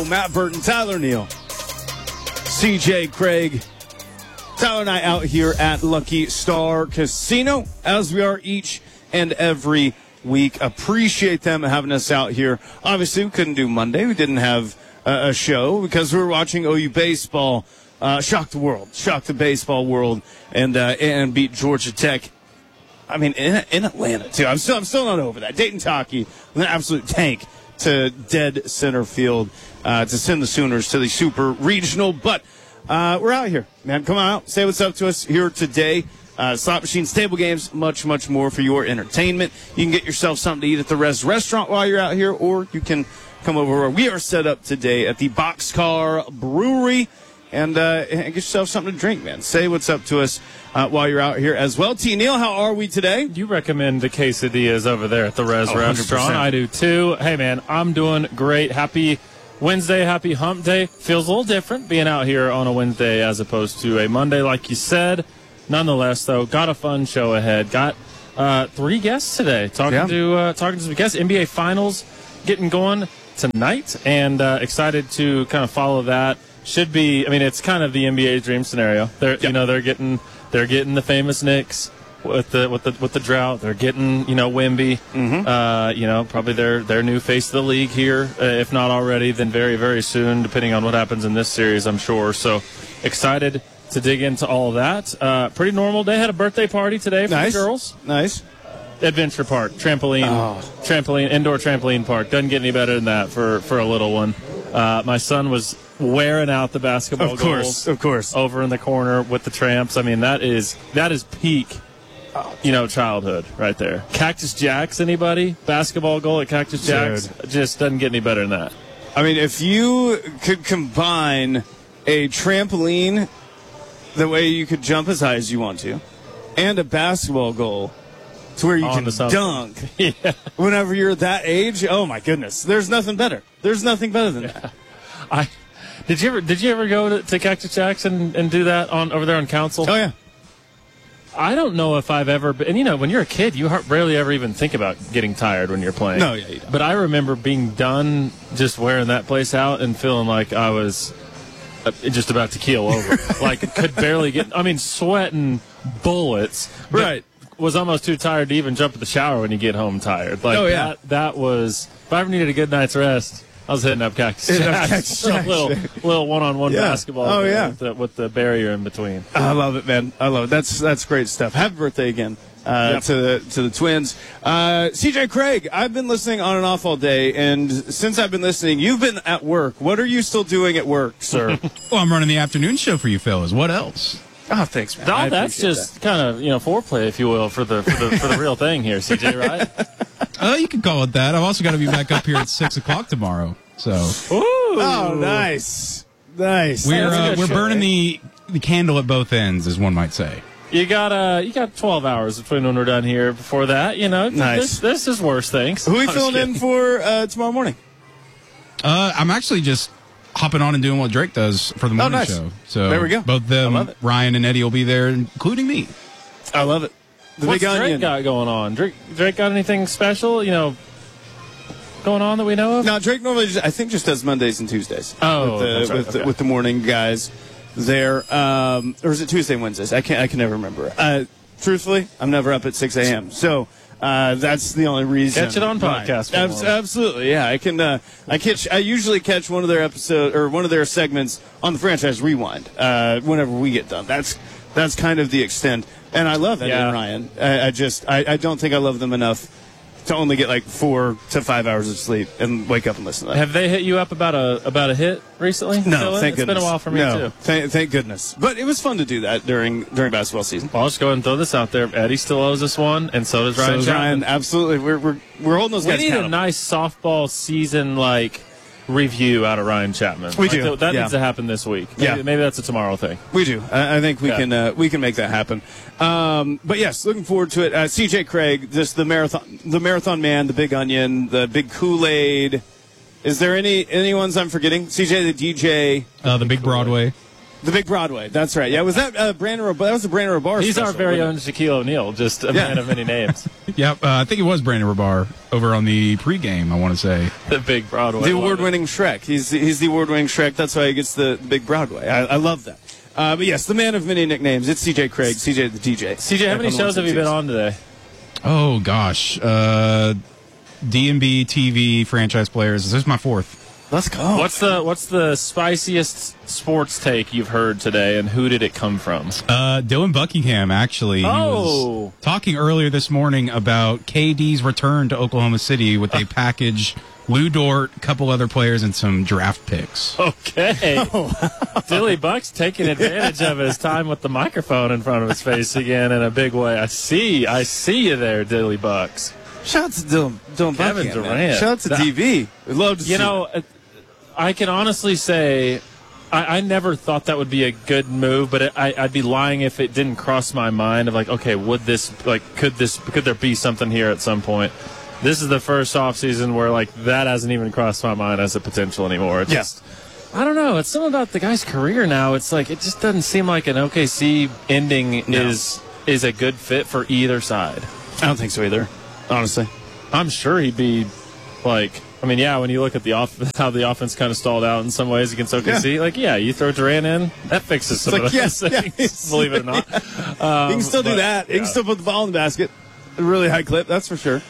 Matt Burton, Tyler Neal, CJ Craig, Tyler and I out here at Lucky Star Casino, as we are each and every week. Appreciate them having us out here. Obviously, we couldn't do Monday. We didn't have a show because we were watching OU baseball shock the world, shock the baseball world, and beat Georgia Tech. I mean, in Atlanta too. I'm still not over that. Dayton Taki, an absolute tank to dead center field to send the Sooners to the Super Regional. But we're out here, man. Come on out, say what's up to us here today. Slot machines, table games, much, much more for your entertainment. You can get yourself something to eat at the restaurant while you're out here, or you can come over where we are set up today at the Boxcar Brewery and get yourself something to drink, man. Say what's up to us while you're out here as well. T. Neal, how are we today? You recommend the quesadillas over there at the restaurant. 100%. I do too. Hey, man, I'm doing great. Happy Wednesday, happy hump day. Feels a little different being out here on a Wednesday as opposed to a Monday, like you said. Nonetheless, though, got a fun show ahead. Got 3 guests today. Talking to some guests. NBA Finals getting going tonight, and excited to kind of follow that. Should be. I mean, it's kind of the NBA's dream scenario. They're getting the famous Knicks with the drought. They're getting Wemby. Mm-hmm. Probably their new face of the league here, if not already, then very, very soon, depending on what happens in this series, I'm sure. So excited to dig into all of that. Pretty normal day. Had a birthday party today for the girls. Nice. Adventure park, trampoline, indoor trampoline park. Doesn't get any better than that for a little one. My son was wearing out the basketball goals. Of course. Over in the corner with the tramps. I mean, that is peak, childhood right there. Cactus Jacks, anybody? Basketball goal at Cactus Jacks? Just doesn't get any better than that. I mean, if you could combine a trampoline the way you could jump as high as you want to, and a basketball goal to where you can dunk whenever you're that age, oh my goodness, there's nothing better. There's nothing better than that. Did you ever go to Cactus Jacks and do that over there on Council? Oh yeah. I don't know if I've ever been, and when you're a kid, you rarely ever even think about getting tired when you're playing. No, yeah, you don't. But I remember being done just wearing that place out and feeling like I was just about to keel over. Like, could barely get, sweating bullets. Right. Was almost too tired to even jump in the shower when you get home tired. Like, that was, if I ever needed a good night's rest, I was hitting up Cactus Jacks. A little one-on-one basketball with the barrier in between. I love it, man. I love it. That's great stuff. Happy birthday again to the Twins. CJ Craig, I've been listening on and off all day, and since I've been listening, you've been at work. What are you still doing at work, sir? Well, I'm running the afternoon show for you fellas. What else? Oh, thanks, man. That's just kind of foreplay, if you will, for the real thing here, CJ. Right? You can call it that. I've also got to be back up here at 6:00 tomorrow. So. Ooh. Oh, nice. We're burning the candle at both ends, as one might say. You got 12 hours between when we're done here. Before that, nice. This is worse things. Who are you filling in for tomorrow morning? I'm actually just hopping on and doing what Drake does for the morning show. So there we go. Both them, Ryan and Eddie, will be there, including me. I love it. What's Drake got going on? Drake got anything special? Going on that we know of? No, Drake normally just does Mondays and Tuesdays. With the morning guys there. Or is it Tuesday and Wednesdays? I can never remember. Truthfully, I'm never up at 6 a.m. So that's the only reason. Catch it on podcast. Absolutely, yeah. I usually catch one of their episodes or one of their segments on the Franchise Rewind whenever we get done. That's kind of the extent. And I love Eddie and Ryan. I don't think I love them enough to only get like 4 to 5 hours of sleep and wake up and listen to that. Have they hit you up about a hit recently? No, thank goodness. It's been a while for me too. Thank goodness. But it was fun to do that during basketball season. Well, I'll just go ahead and throw this out there. Eddie still owes us one, and so does Ryan. Ryan, absolutely. We're holding those guys accountable. We need a nice softball season review out of Ryan Chapman. We do. That needs to happen this week. Maybe that's a tomorrow thing. We do. I think we can make that happen. But yes, looking forward to it. CJ Craig, just the marathon man, the big onion, the big Kool-Aid. Is there any ones I'm forgetting? CJ the DJ, the big Broadway. The Big Broadway. That's right. Yeah, was that Brandon Robar? That was the Brandon Robar. He's special, our very own Shaquille O'Neal, just a man of many names. Yep, I think it was Brandon Robar over on the pregame, I want to say. The Big Broadway. The award-winning Shrek. He's the award-winning Shrek. That's why he gets the Big Broadway. I love that. But yes, the man of many nicknames. It's CJ Craig, CJ the DJ. CJ, how many shows have you been on today? Oh, gosh. D&B TV franchise players. This is my fourth. Let's go. What's the spiciest sports take you've heard today, and who did it come from? Dylan Buckingham, actually. Oh. He was talking earlier this morning about KD's return to Oklahoma City with a package, Lou Dort, a couple other players, and some draft picks. Okay. Dilly Buck's taking advantage of his time with the microphone in front of his face again in a big way. I see you there, Dilly Bucks. Shout out to Dylan Kevin Buckingham, Durant. man. Shout out to DV. We'd love to see it. I can honestly say I never thought that would be a good move, but I'd be lying if it didn't cross my mind of like, okay, could there be something here at some point? This is the first offseason where like that hasn't even crossed my mind as a potential anymore. It's just, I don't know. It's something about the guy's career now. It's like it just doesn't seem like an OKC ending is a good fit for either side. I don't think so either, honestly. I'm sure he'd be like. I mean, yeah, when you look at how the offense kind of stalled out in some ways against OKC, you throw Durant in, that fixes some of those things, believe it or not. He can still do that. He can still put the ball in the basket. A really high clip, that's for sure.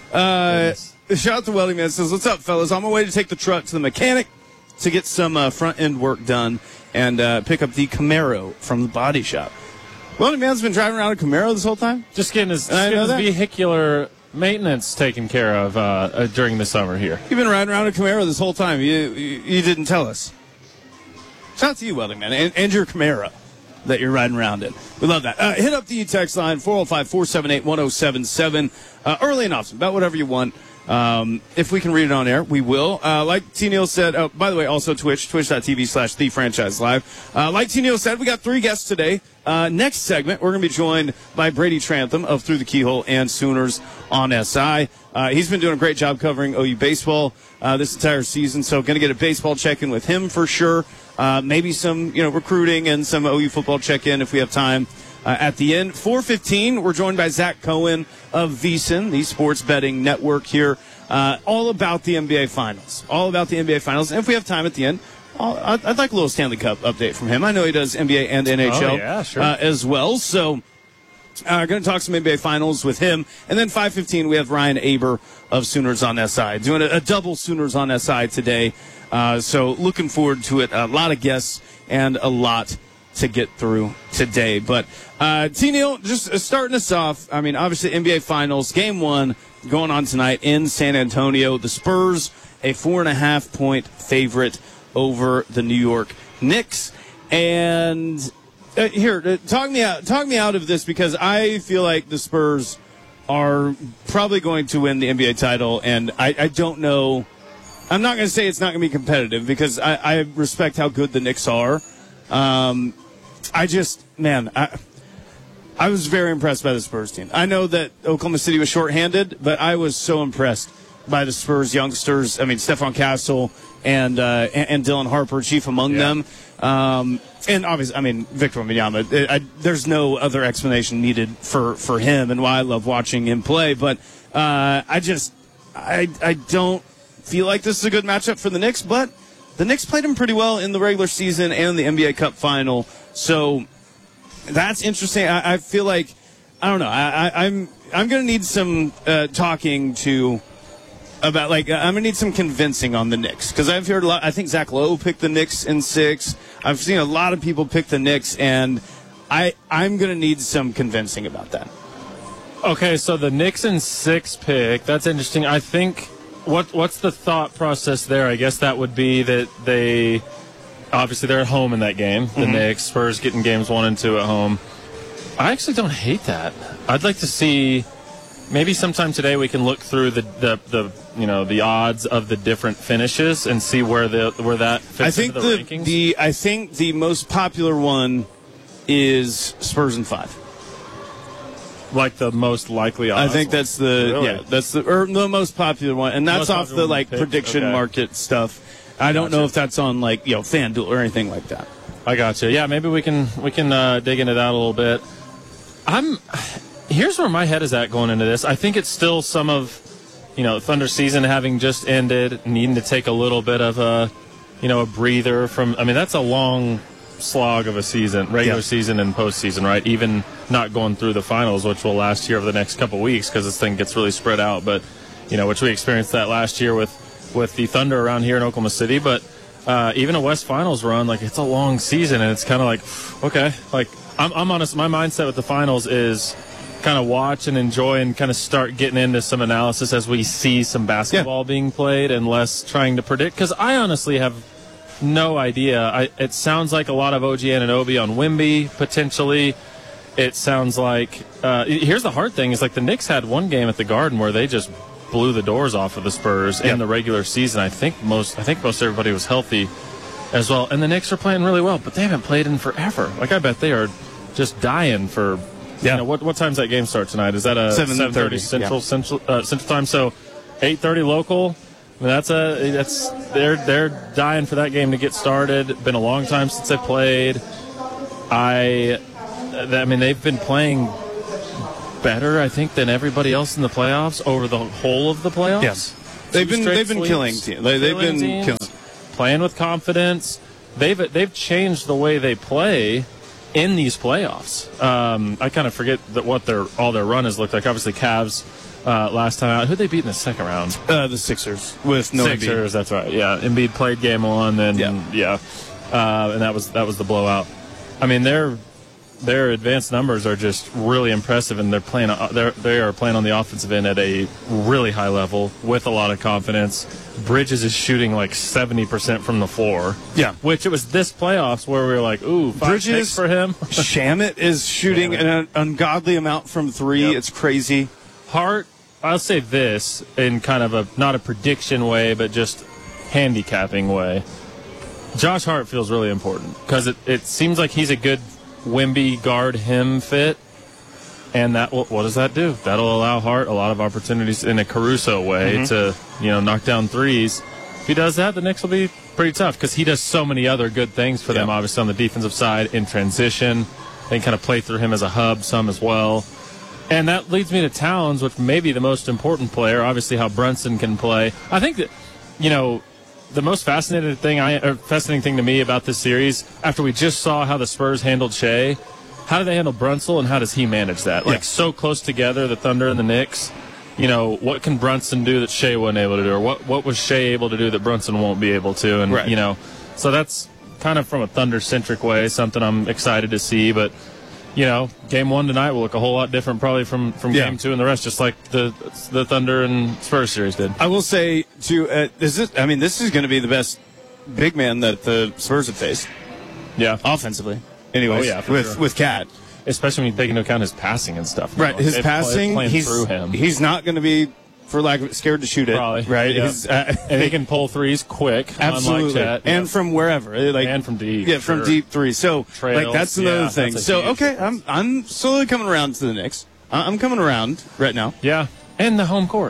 Shout out to Welding Man. Says, what's up, fellas? On my way to take the truck to the mechanic to get some front-end work done and pick up the Camaro from the body shop. Welding Man's been driving around a Camaro this whole time? Just getting his vehicular maintenance taken care of during the summer here. You've been riding around a Camaro this whole time. You didn't tell us. Shout out to you, Welding Man, and your Camaro that you're riding around in. We love that. Hit up the text line, 405-478-1077. Early and often, about whatever you want. If we can read it on air, we will. Like T. Neal said, by the way, also twitch.tv/TheFranchiseLive. Like T. Neal said, we got 3 guests today. Next segment, we're going to be joined by Brady Trantham of Through the Keyhole and Sooners on SI. He's been doing a great job covering OU baseball this entire season, so going to get a baseball check-in with him for sure. Maybe some recruiting and some OU football check-in if we have time. At the end, 4:15, we're joined by Zach Cohen of VSiN, the sports betting network here, all about the NBA Finals. All about the NBA Finals. And if we have time at the end, I'd like a little Stanley Cup update from him. I know he does NBA and NHL as well. So going to talk some NBA Finals with him. And then 5:15, we have Ryan Aber of Sooners on SI, doing a double Sooners on SI today. So looking forward to it. A lot of guests and a lot to get through today. But T. Neal, just starting us off, I mean, obviously NBA Finals, Game 1 going on tonight in San Antonio. The Spurs, a 4.5-point favorite over the New York Knicks. And here, talk me out of this, because I feel like the Spurs are probably going to win the NBA title, and I don't know. I'm not going to say it's not going to be competitive, because I respect how good the Knicks are. I was very impressed by the Spurs team. I know that Oklahoma City was shorthanded, but I was so impressed by the Spurs youngsters. I mean, Stephon Castle and Dylan Harper, chief among them. And obviously, I mean, Victor Wembanyama. There's no other explanation needed for him and why I love watching him play. But I don't feel like this is a good matchup for the Knicks, but the Knicks played him pretty well in the regular season and the NBA Cup final. So that's interesting. I feel like, I don't know, I'm going to need some talking to about, like, I'm going to need some convincing on the Knicks, because I've heard a lot. I think Zach Lowe picked the Knicks in 6. I've seen a lot of people pick the Knicks, and I'm going to need some convincing about that. Okay, so the Knicks in 6 pick, that's interesting. I think what's the thought process there? I guess that would be that they're at home in that game. The Knicks, Spurs getting games 1 and 2 at home. I actually don't hate that. I'd like to see, maybe sometime today we can look through the odds of the different finishes and see where that fits into the rankings. I think the most popular one is Spurs in 5. Like the most likely odds. I think that's the most popular one, and that's off the prediction market stuff. I don't know if that's on FanDuel or anything like that. I got you. Yeah, maybe we can dig into that a little bit. Here's where my head is at going into this. I think it's still some of, Thunder season having just ended, needing to take a little bit of a breather from. I mean, that's a long slog of a season, regular season and postseason, right? Even not going through the finals, which will last here over the next couple of weeks because this thing gets really spread out. But which we experienced that last year with the Thunder around here in Oklahoma City, but. Even a West Finals run, like, it's a long season, and it's kind of like, okay, like, I'm honest, my mindset with the finals is kind of watch and enjoy and kind of start getting into some analysis as we see some basketball being played and less trying to predict, because I honestly have no idea. It sounds like a lot of OG Anunoby on Wemby, potentially. It sounds like, here's the hard thing, is like the Knicks had one game at the Garden where they just blew the doors off of the Spurs in the regular season. I think most everybody was healthy as well, and the Knicks are playing really well, but they haven't played in forever. Like, I bet they are just dying for. What time's that game start tonight? Is that a 7:30 Central Time? So 8:30 local. I mean, they're dying for that game to get started. Been a long time since they played. I mean, they've been playing better, I think, than everybody else in the playoffs over the whole of the playoffs. Yes, they've been killing teams. They've been killing, playing with confidence. They've changed the way they play in these playoffs. I kind of forget what all their run has looked like. Obviously, Cavs last time out. Who'd they beat in the second round? The Sixers with no Sixers. Embiid. That's right. Yeah, Embiid played game one, and and that was the blowout. I mean, their advanced numbers are just really impressive, and they are playing on the offensive end at a really high level with a lot of confidence. Bridges is shooting like 70% from the floor. Yeah, which it was this playoffs where we were like, ooh, Bridges for him. Shamet is shooting an ungodly amount from three. Yep. It's crazy. Hart, I'll say this in kind of not a prediction way, but just handicapping way. Josh Hart feels really important because it seems like he's a good Wemby guard him fit, and what does that do? That'll allow Hart a lot of opportunities in a Caruso way to knock down threes. If he does that, the Knicks will be pretty tough because he does so many other good things for them, obviously on the defensive side in transition. They can kind of play through him as a hub some as well. And that leads me to Towns, which may be the most important player, obviously how Brunson can play. I think that, the most fascinating thing to me about this series, after we just saw how the Spurs handled Shea, how do they handle Brunson and how does he manage that? Like, so close together, the Thunder and the Knicks. What can Brunson do that Shea wasn't able to do? Or what was Shea able to do that Brunson won't be able to? And, so that's kind of from a Thunder-centric way, something I'm excited to see. But, game one tonight will look a whole lot different probably from game two and the rest, just like the Thunder and Spurs series did. I will say, too, this is going to be the best big man that the Spurs have faced. Yeah. Offensively. Anyways, with Cat. Especially when you take into account his passing and stuff. Right, his passing, he's not going to be, for lack of scared to shoot it. Probably. Right? Yeah. And he can pull threes quick. Absolutely. Unlike Chet. And from wherever. And from deep. Yeah, from deep three. So, Trails, that's another thing. So, huge I'm slowly coming around to the Knicks. I'm coming around right now. Yeah. And the home court.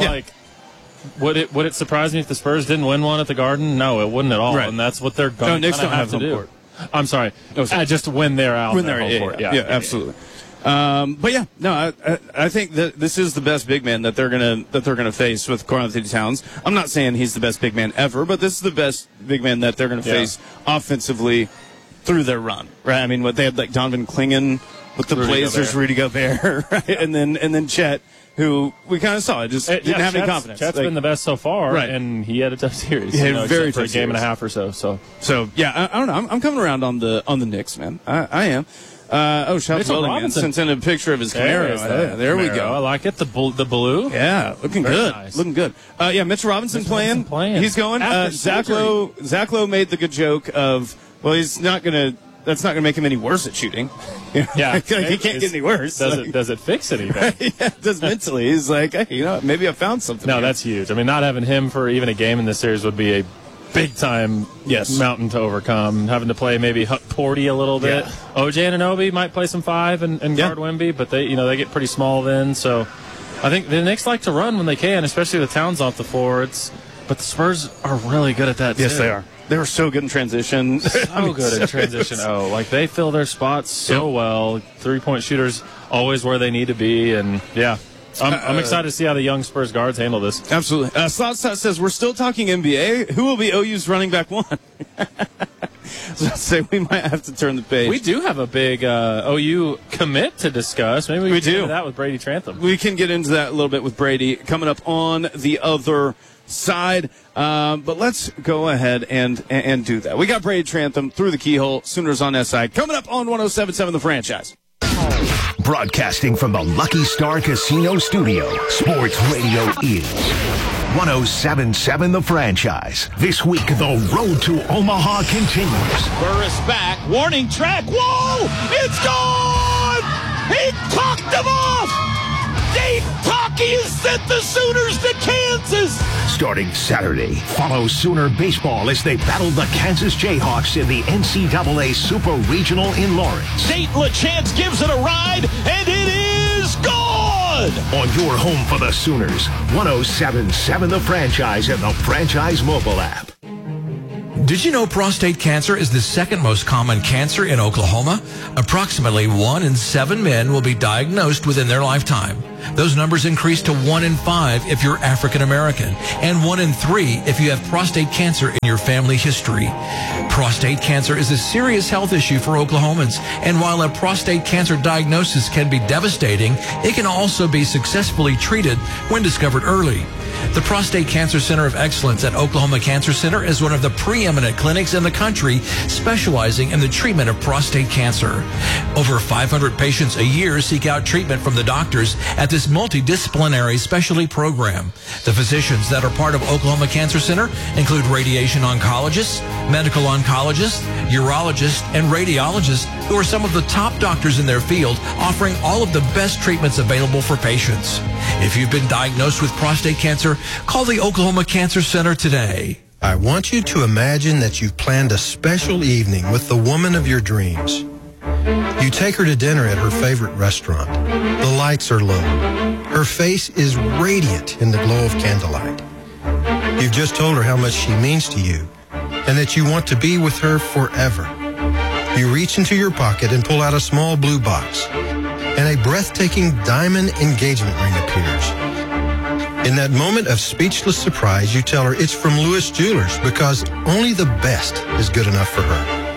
Would it surprise me if the Spurs didn't win one at the Garden? No, it wouldn't at all. Right. And that's what they're going to have to do. Court. I'm sorry. Just when they're out. When they're home court. Yeah, absolutely. I think that this is the best big man that they're gonna face with Karl-Anthony Towns. I'm not saying he's the best big man ever, but this is the best big man that they're gonna face offensively through their run. Right? I mean, they had like Donovan Clingan with the Blazers, Rudy Gobert, right? and then Chet, who we kind of saw didn't have any confidence. Chet's been the best so far, right? And he had a tough series. Very tough tough game and a half or so. So yeah, I don't know. I'm coming around on the Knicks, man. I am. Shouts Welding sent in a picture of his Camaro. There we go. I like it. The blue. Yeah, looking good. Nice. Looking good. Mitchell Robinson playing. He's going. Zach Lowe made the good joke of, well, that's not going to make him any worse at shooting. Yeah. He can't get any worse. Does it fix anything? Yeah, it does mentally. He's like, hey, maybe I found something. No, that's huge. I mean, not having him for even a game in this series would be a big-time mountain to overcome. Having to play maybe Porty a little bit. Yeah. OG Anunoby might play some 5 and guard Wemby, but they get pretty small then. So I think the Knicks like to run when they can, especially with Towns off the floor. But the Spurs are really good at that, Yes, too. they are. They were so good in transition. So good at transition. Oh, like they fill their spots so well. 3-point shooters always where they need to be, and yeah. I'm excited to see how the young Spurs guards handle this. Absolutely. Slotsat says, we're still talking NBA. Who will be OU's running back one? So I'd say we might have to turn the page. We do have a big OU commit to discuss. Maybe we can do. get into that with Brady Trantham. We can get into that a little bit with Brady coming up on the other side. But let's go ahead and do that. We got Brady Trantham through the keyhole. Sooners on SI coming up on 107.7 The Franchise. Broadcasting from the Lucky Star Casino Studio, Sports Radio is 107.7 The Franchise. This week, the road to Omaha continues. Burris back. Warning track. Whoa! It's gone! He talked them off! Dave Talkie has sent the Sooners to Kansas! Starting Saturday, follow Sooner baseball as they battle the Kansas Jayhawks in the NCAA Super Regional in Lawrence. Nate LaChance gives it a ride, and it is gone! On your home for the Sooners, 107.7 The Franchise and the Franchise mobile app. Did you know prostate cancer is the second most common cancer in Oklahoma? Approximately 1 in 7 men will be diagnosed within their lifetime. Those numbers increase to 1 in 5 if you're African American, and 1 in 3 if you have prostate cancer in your family history. Prostate cancer is a serious health issue for Oklahomans, and while a prostate cancer diagnosis can be devastating, it can also be successfully treated when discovered early. The Prostate Cancer Center of Excellence at Oklahoma Cancer Center is one of the preeminent clinics in the country specializing in the treatment of prostate cancer. Over 500 patients a year seek out treatment from the doctors at this multidisciplinary specialty program. The physicians that are part of Oklahoma Cancer Center include radiation oncologists, medical oncologists, urologists, and radiologists who are some of the top doctors in their field, offering all of the best treatments available for patients. If you've been diagnosed with prostate cancer, call the Oklahoma Cancer Center today. I want you to imagine that you've planned a special evening with the woman of your dreams. You take her to dinner at her favorite restaurant. The lights are low. Her face is radiant in the glow of candlelight. You've just told her how much she means to you and that you want to be with her forever. You reach into your pocket and pull out a small blue box, and a breathtaking diamond engagement ring appears. In that moment of speechless surprise, you tell her it's from Lewis Jewelers because only the best is good enough for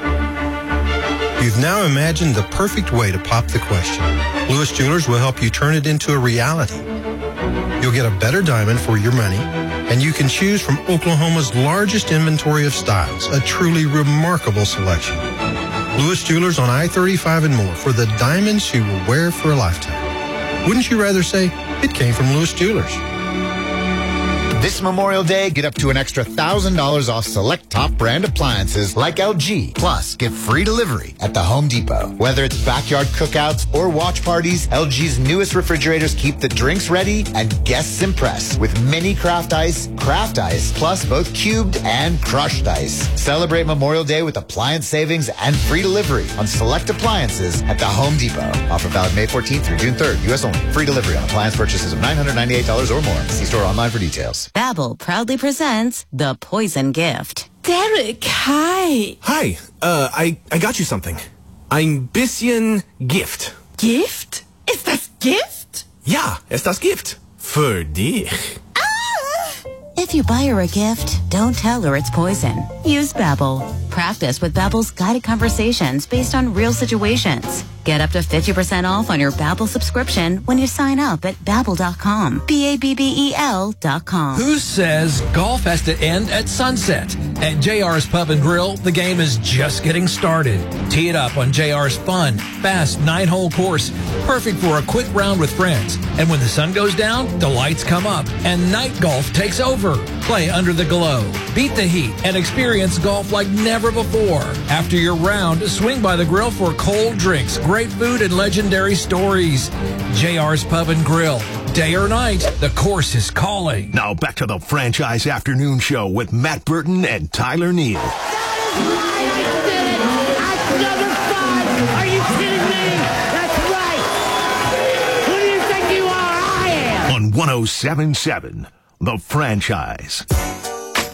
her. You've now imagined the perfect way to pop the question. Lewis Jewelers will help you turn it into a reality. You'll get a better diamond for your money, and you can choose from Oklahoma's largest inventory of styles, a truly remarkable selection. Lewis Jewelers on I-35 and more for the diamonds you will wear for a lifetime. Wouldn't you rather say it came from Lewis Jewelers? This Memorial Day, get up to an extra $1,000 off select top brand appliances like LG. Plus, get free delivery at the Home Depot. Whether it's backyard cookouts or watch parties, LG's newest refrigerators keep the drinks ready and guests impressed with mini craft ice, plus both cubed and crushed ice. Celebrate Memorial Day with appliance savings and free delivery on select appliances at the Home Depot. Offer valid May 14th through June 3rd. U.S. only. Free delivery on appliance purchases of $998 or more. See store online for details. Babbel proudly presents The Poison Gift. Derek, hi. Hi, I got you something. Ein bisschen Gift. Gift? Ist das Gift? Ja, ist das Gift. Für dich. If you buy her a gift, don't tell her it's poison. Use Babbel. Practice with Babbel's guided conversations based on real situations. Get up to 50% off on your Babbel subscription when you sign up at Babbel.com. Babbel.com. Who says golf has to end at sunset? At JR's Pub and Grill, the game is just getting started. Tee it up on JR's fun, fast 9-hole course, perfect for a quick round with friends. And when the sun goes down, the lights come up and night golf takes over. Play under the glow, beat the heat, and experience golf like never before. After your round, swing by the grill for cold drinks, great food, and legendary stories. JR's Pub and Grill. Day or night, the course is calling. Now back to the Franchise Afternoon Show with Matt Burton and Tyler Neal. Are you kidding me? That's right. Who do you think you are? I am. On 107.7, The Franchise.